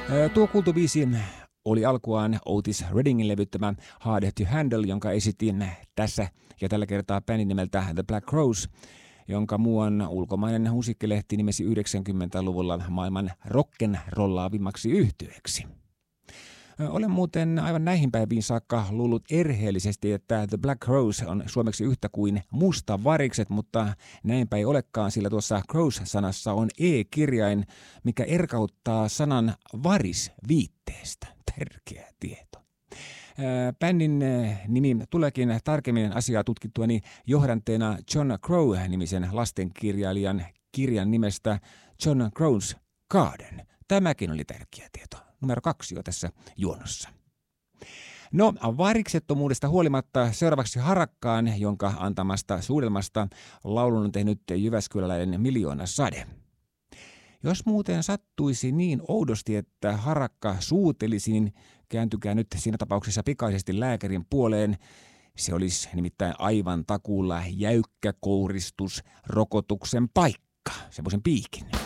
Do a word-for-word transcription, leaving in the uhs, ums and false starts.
Tuo kuultu biisi oli alkuaan Otis Reddingin levyttämä Hard to Handle, jonka esitin tässä ja tällä kertaa bändin nimeltä The Black Crowes, jonka muuan ulkomainen musiikkilehti nimesi yhdeksänkymmentäluvulla maailman rock'n'rollaavimmaksi yhtyeeksi. Olen muuten aivan näihin päiviin saakka luullut erheellisesti, että The Black Crowes on suomeksi yhtä kuin musta varikset, mutta näinpä ei olekaan, sillä tuossa Crowes-sanassa on E-kirjain, mikä erkauttaa sanan varis viitteestä. Tärkeä tieto. Bändin nimi tuleekin tarkemmin asiaa tutkittuani johdanteena John Crow-nimisen lastenkirjailijan kirjan nimestä John Crow's Garden. Tämäkin oli tärkeä tieto. Numero kaksi jo tässä juonossa. No, variksettomuudesta huolimatta seuraavaksi Harakkaan, jonka antamasta suudelmasta laulun on tehnyt jyväskyläläinen Miljoona Sade. Jos muuten sattuisi niin oudosti, että Harakka suutelisi, niin kääntykää nyt siinä tapauksessa pikaisesti lääkärin puoleen. Se olisi nimittäin aivan takuulla jäykkä kouristus rokotuksen paikka, semmoisen piikin.